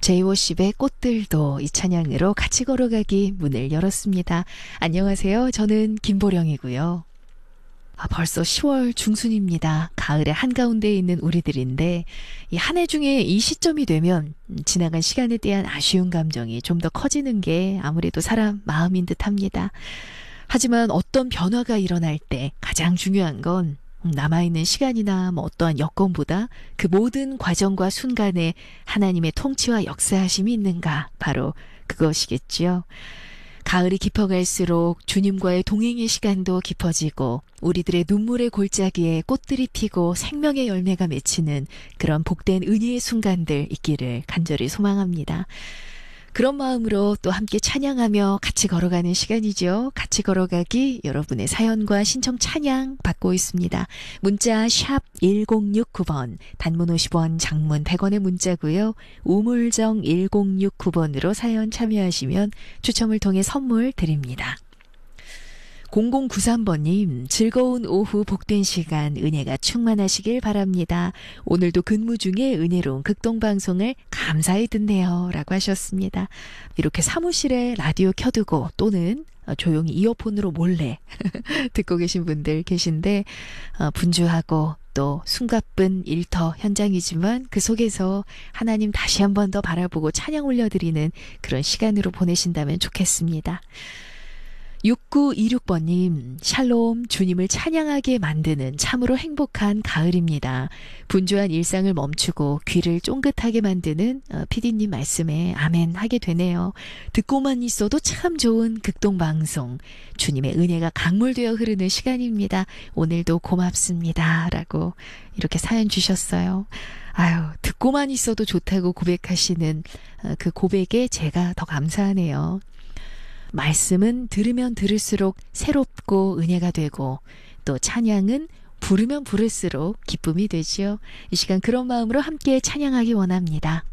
제이워십의 꽃들도 이 찬양으로 같이 걸어가기 문을 열었습니다. 안녕하세요. 저는 김보령이고요. 벌써 10월 중순입니다. 가을의 한가운데에 있는 우리들인데 이 한 해 중에 이 시점이 되면 지나간 시간에 대한 아쉬운 감정이 좀 더 커지는 게 아무래도 사람 마음인 듯합니다. 하지만 어떤 변화가 일어날 때 가장 중요한 건 남아있는 시간이나 어떠한 여건보다 그 모든 과정과 순간에 하나님의 통치와 역사하심이 있는가, 바로 그것이겠지요. 가을이 깊어갈수록 주님과의 동행의 시간도 깊어지고 우리들의 눈물의 골짜기에 꽃들이 피고 생명의 열매가 맺히는 그런 복된 은혜의 순간들 있기를 간절히 소망합니다. 그런 마음으로 또 함께 찬양하며 같이 걸어가는 시간이죠. 같이 걸어가기, 여러분의 사연과 신청 찬양 받고 있습니다. 문자 샵 1069번, 단문 50원, 장문 100원의 문자고요. 우물정 1069번으로 사연 참여하시면 추첨을 통해 선물 드립니다. 0093번님, 즐거운 오후 복된 시간 은혜가 충만하시길 바랍니다. 오늘도 근무 중에 은혜로운 극동방송을 감사히 듣네요 라고 하셨습니다. 이렇게 사무실에 라디오 켜두고 또는 조용히 이어폰으로 몰래 듣고 계신 분들 계신데 분주하고 또 숨가쁜 일터 현장이지만 그 속에서 하나님 다시 한 번 더 바라보고 찬양 올려드리는 그런 시간으로 보내신다면 좋겠습니다. 6926번님, 샬롬, 주님을 찬양하게 만드는 참으로 행복한 가을입니다. 분주한 일상을 멈추고 귀를 쫑긋하게 만드는 PD님 말씀에 아멘 하게 되네요. 듣고만 있어도 참 좋은 극동방송, 주님의 은혜가 강물되어 흐르는 시간입니다. 오늘도 고맙습니다 라고 이렇게 사연 주셨어요. 듣고만 있어도 좋다고 고백하시는 그 고백에 제가 더 감사하네요. 말씀은 들으면 들을수록 새롭고 은혜가 되고 또 찬양은 부르면 부를수록 기쁨이 되지요. 이 시간 그런 마음으로 함께 찬양하기 원합니다.